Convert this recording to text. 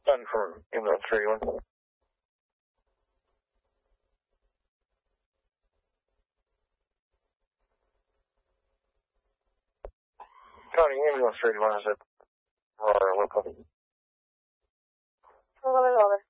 Son from ambulance 31. County ambulance 31 is at local. Over.